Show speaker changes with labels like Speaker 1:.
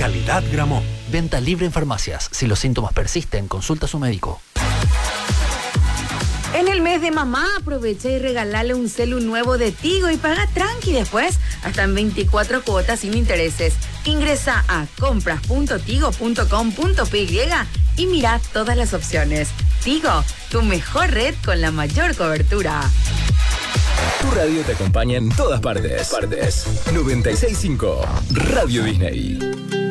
Speaker 1: Calidad Gramont.
Speaker 2: Venta libre en farmacias. Si los síntomas persisten, consulta a su médico.
Speaker 3: En el mes de mamá, aprovecha y regalale un celu nuevo de Tigo y paga tranqui después, hasta en 24 cuotas sin intereses. Ingresa a compras.tigo.com.py y mira todas las opciones. Tigo, tu mejor red con la mayor cobertura.
Speaker 4: Tu radio te acompaña en todas partes. 96.5 Radio Disney.